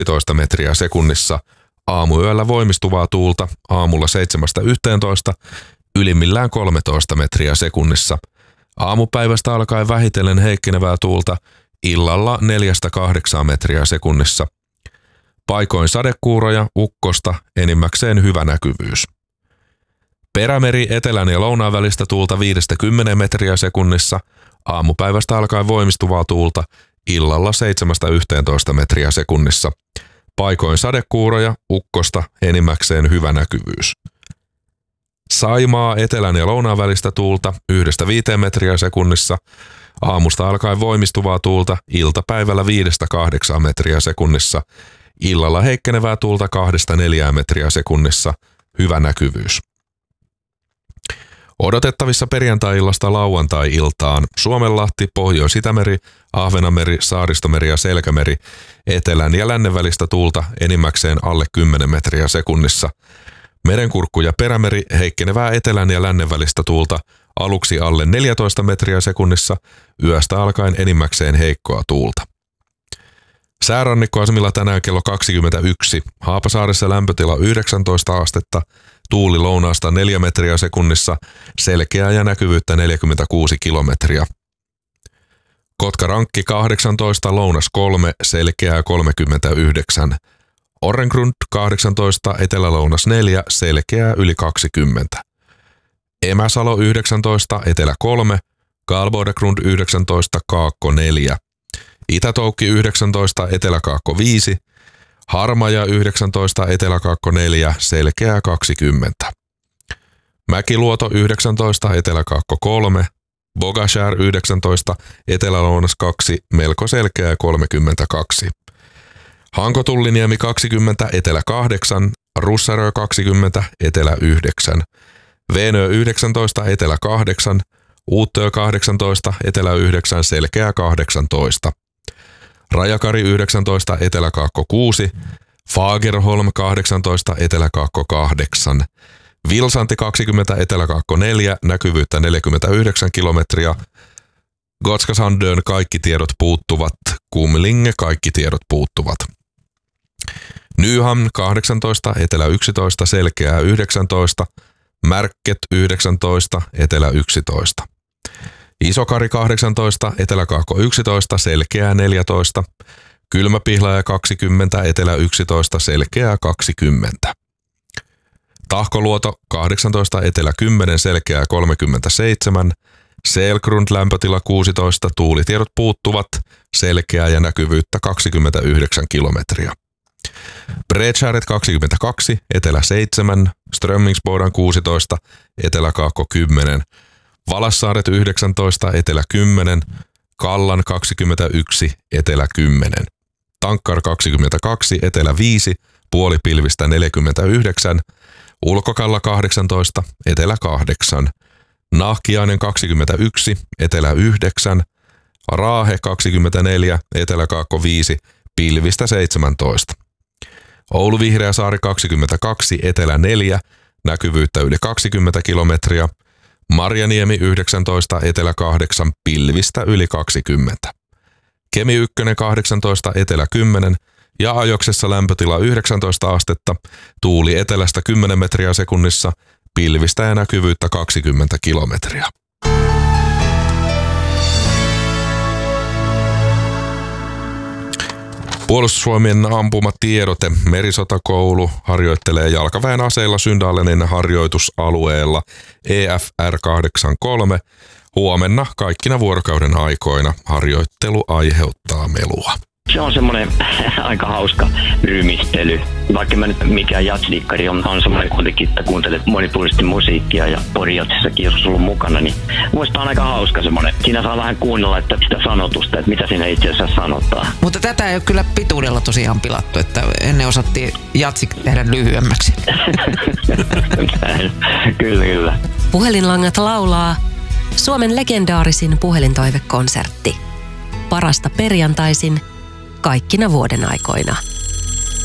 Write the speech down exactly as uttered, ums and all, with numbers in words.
yksitoista metriä sekunnissa. Aamuyöllä voimistuvaa tuulta aamulla seitsemästä yhteentoista, ylimmillään kolmetoista metriä sekunnissa. Aamupäivästä alkaen vähitellen heikkenevää tuulta, illalla neljästä kahdeksaan metriä sekunnissa. Paikoin sadekuuroja, ukkosta, enimmäkseen hyvä näkyvyys. Perämeri etelän ja lounaan välistä tuulta viidestä kymmeneen metriä sekunnissa, aamupäivästä alkaen voimistuvaa tuulta, illalla seitsemästä yhteentoista metriä sekunnissa. Paikoin sadekuuroja, ukkosta, enimmäkseen hyvä näkyvyys. Saimaa etelän ja lounaan välistä tuulta yhdestä viiteen metriä sekunnissa, aamusta alkaen voimistuvaa tuulta, iltapäivällä viidestä kahdeksaan metriä sekunnissa, illalla heikkenevää tuulta kahdesta neljään metriä sekunnissa, hyvä näkyvyys. Odotettavissa perjantai-illasta lauantai-iltaan Suomenlahti, Pohjois-Itämeri, Ahvenanmeri, Saaristomeri ja Selkämeri, etelän ja lännen välistä tuulta enimmäkseen alle kymmenen metriä sekunnissa. Merenkurkku ja Perämeri, heikkenevää etelän ja lännen välistä tuulta aluksi alle neljätoista metriä sekunnissa, yöstä alkaen enimmäkseen heikkoa tuulta. Säärannikkoasemilla tänään kello kaksikymmentäyksi, Haapasaaressa lämpötila yhdeksäntoista astetta, tuuli lounaasta neljä metriä sekunnissa, selkeää ja näkyvyyttä neljäkymmentäkuusi kilometriä. Kotka-Rankki kahdeksantoista, lounas kolme, selkeää kolmekymmentäyhdeksän. Orrengrund kahdeksantoista, etelä-lounas neljä, selkeää yli kaksikymmentä. Emäsalo yhdeksäntoista, etelä kolme, Galbordegrund yhdeksäntoista, kaakko neljä. Itä-Toukki yhdeksäntoista, etelä-kaakko viisi, Harmaja yhdeksäntoista, etelä-kaakko neljä, selkeää kaksikymmentä. Mäkiluoto yhdeksäntoista, etelä-kaakko kolme, Bogashär yhdeksäntoista, etelä-lounas kaksi, melko selkeää kolmekymmentäkaksi. Hanko-Tulliniemi kaksikymmentä, etelä kahdeksan, Russarö kaksikymmentä, etelä yhdeksän. Veenö yhdeksäntoista, etelä kahdeksan, Uuttöö kahdeksantoista, etelä yhdeksän, selkeää kahdeksantoista. Rajakari yhdeksäntoista, etelä-kaakko kuusi, Fagerholm kahdeksantoista, etelä-kaakko kahdeksan, Vilsanti kaksikymmentä, etelä-kaakko neljä, näkyvyyttä neljäkymmentäyhdeksän kilometriä, Gotska Sandön kaikki tiedot puuttuvat, Kumlinge kaikki tiedot puuttuvat. Nyhamn kahdeksantoista, etelä yksitoista, selkeää yhdeksäntoista, Märket yhdeksäntoista, etelä yksitoista. Isokari kahdeksantoista, etelä-kaakko yksitoista, selkeää neljätoista. Kylmäpihlaja kaksikymmentä, etelä yksitoista, selkeää kaksikymmentä. Tahkoluoto kahdeksantoista, etelä kymmenen, selkeää kolmekymmentäseitsemän. Selgrund lämpötila kuusitoista, tuulitiedot puuttuvat, selkeää ja näkyvyyttä kaksikymmentäyhdeksän kilometriä. Bredskäret kaksikymmentäkaksi, etelä seitsemän, Strömmingsbodan kuusitoista, etelä-kaakko kymmenen. Valassaaret yhdeksäntoista, etelä kymmenen, Kallan kaksikymmentäyksi, etelä kymmenen. Tankkar kaksikymmentäkaksi, etelä viisi, puolipilvistä neljäkymmentäyhdeksän, Ulkokalla kahdeksantoista, etelä kahdeksan, Nahkiainen kaksikymmentäyksi, etelä yhdeksän, Raahe kaksikymmentäneljä, etelä-kaakko viisi, pilvistä seitsemäntoista. Oulu Vihreäsaari kaksikymmentäkaksi, etelä neljä, näkyvyyttä yli kaksikymmentä kilometriä. Marjaniemi yhdeksäntoista, etelä kahdeksan, pilvistä yli kaksikymmentä. Kemi yksi kahdeksantoista, etelä kymmenen ja Ajoksessa lämpötila yhdeksäntoista astetta, tuuli etelästä kymmenen metriä sekunnissa, pilvistä ja näkyvyyttä kaksikymmentä kilometriä. Puolustusvoimien ampumatiedote. Merisotakoulu harjoittelee jalkaväen aseilla Syndalenin harjoitusalueella E F R kahdeksankymmentäkolme. Huomenna kaikkina vuorokauden aikoina harjoittelu aiheuttaa melua. Se on semmoinen aika hauska rymistely. Vaikka mä nyt mikään jazzdikkari on, on semmoinen kuitenkin, että kuuntelet monipuolisesti musiikkia ja porijatsissakin joskus ollut mukana, niin muista on aika hauska semmoinen. Siinä saa vähän kuunnella että sitä sanotusta, että mitä siinä itse asiassa sanotaan. Mutta tätä ei ole kyllä pituudella tosiaan pilattu, että ennen osattiin jatsi tehdä lyhyemmäksi. Kyllä, kyllä. Puhelinlangat laulaa Suomen legendaarisin puhelintoivekonsertti. Parasta perjantaisin kaikkina vuoden aikoina.